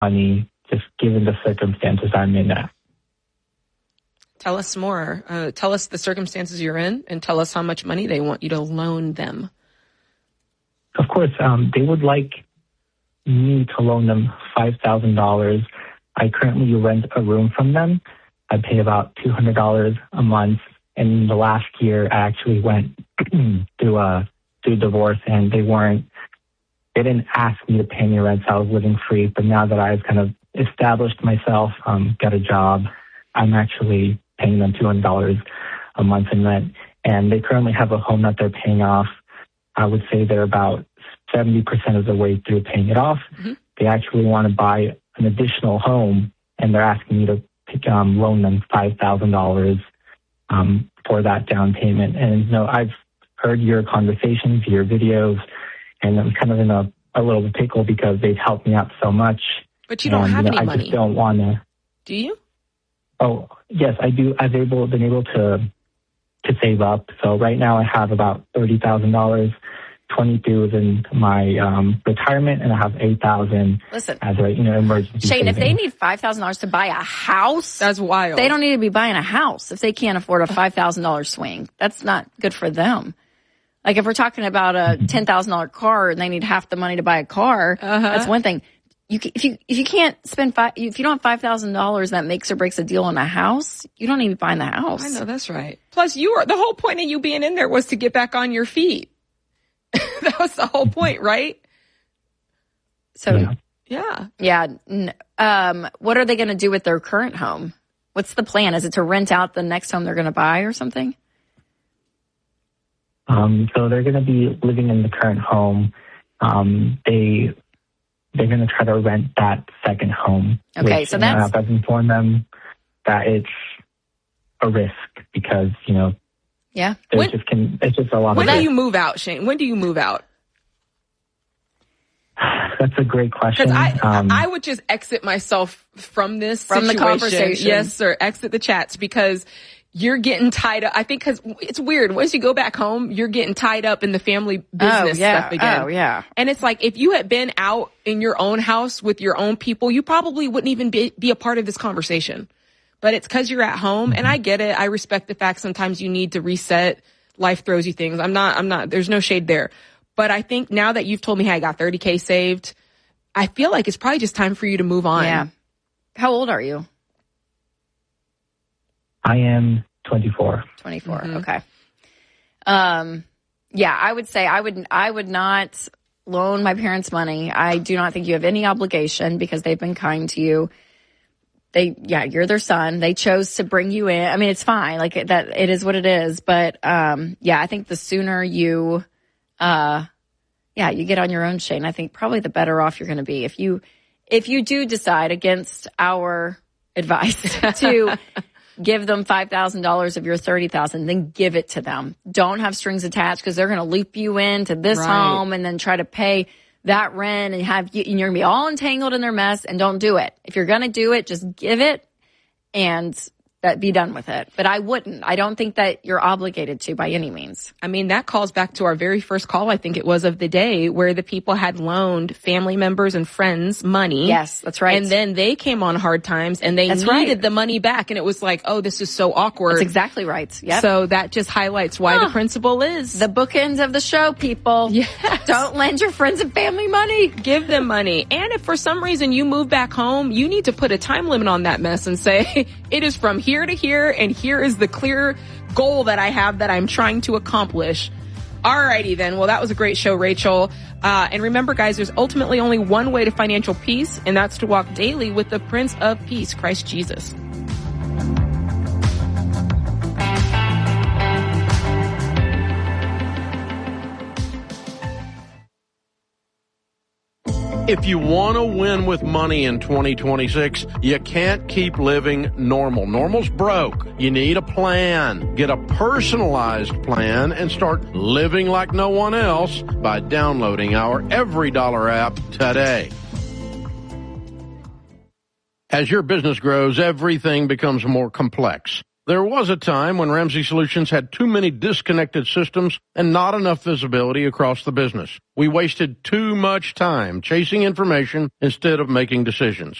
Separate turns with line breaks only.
money, just given the circumstances I'm in.
Tell us more. Tell us the circumstances you're in and tell us how much money they want you to loan them.
Of course, they would like me to loan them $5,000. I currently rent a room from them. I pay about $200 a month. And the last year, I actually went through divorce, and they didn't ask me to pay me rent, so I was living free. But now that I've kind of established myself, got a job, I'm actually paying them $200 a month in rent. And they currently have a home that they're paying off. I would say they're about 70% of the way through paying it off. Mm-hmm. They actually want to buy an additional home, and they're asking me to loan them $5,000 for that down payment. And I've heard your conversations, your videos, and I'm kind of in a little pickle because they've helped me out so much.
But you don't have any money.
I just don't want to.
Do you?
Oh, yes, I do. I've been able to save up. So right now I have about $30,000. 22 is in my retirement, and I have $8,000 as a emergency.
Shane,
savings.
if they need $5,000 to buy a house,
that's wild.
They don't need to be buying a house if they can't afford a $5,000 swing. That's not good for them. Like if we're talking about a $10,000 car and they need half the money to buy a car, that's one thing. If you can't spend if you don't have $5,000 that makes or breaks a deal on a house, you don't need to be buying the house.
I know, that's right. Plus, the whole point of you being in there was to get back on your feet. That was the whole point, right?
So,
yeah.
What are they going to do with their current home? What's the plan? Is it to rent out the next home they're going to buy or something?
So they're going to be living in the current home. They're going to try to rent that second home.
Okay,
which,
so that's...
I've informed them that it's a risk because,
yeah.
It's just a lot of
When do you move out, Shane? When do you move out?
That's a great question.
Because I would just exit myself from this
from
situation.
the conversation.
Yes, sir. Exit the chats because you're getting tied up. I think because it's weird. Once you go back home, you're getting tied up in the family business stuff again.
Oh, yeah.
And it's like if you had been out in your own house with your own people, you probably wouldn't even be a part of this conversation. But it's because you're at home, and I get it. I respect the fact sometimes you need to reset. Life throws you things. I'm not, there's no shade there. But I think now that you've told me, hey, I got $30K saved, I feel like it's probably just time for you to move on.
Yeah. How old are you?
I am 24.
24, okay. Yeah, I would say I would not loan my parents money. I do not think you have any obligation because they've been kind to you. You're their son. They chose to bring you in. I mean, it's fine. Like that, it is what it is. But, I think the sooner you get on your own, Shane, I think probably the better off you're going to be. If you do decide against our advice to give them $5,000 of your $30,000, then give it to them. Don't have strings attached because they're going to loop you into this home and then try to pay that rent and you're going to be all entangled in their mess, and don't do it. If you're going to do it, just give it and be done with it. But I wouldn't. I don't think that you're obligated to by any means.
I mean, that calls back to our very first call, I think it was, of the day, where the people had loaned family members and friends money.
Yes, that's right.
And then they came on hard times and they needed the money back. And it was like, oh, this is so awkward.
That's exactly right. Yep.
So that just highlights why the principle is
the bookends of the show, people.
Yes.
Don't lend your friends and family money.
Give them money. And if for some reason you move back home, you need to put a time limit on that mess and say, it is from here to here, and here is the clear goal that I have that I'm trying to accomplish. Alrighty then. Well, that was a great show, Rachel. And remember, guys, there's ultimately only one way to financial peace, and that's to walk daily with the Prince of Peace, Christ Jesus.
If you want to win with money in 2026, you can't keep living normal. Normal's broke. You need a plan. Get a personalized plan and start living like no one else by downloading our EveryDollar app today. As your business grows, everything becomes more complex. There was a time when Ramsey Solutions had too many disconnected systems and not enough visibility across the business. We wasted too much time chasing information instead of making decisions.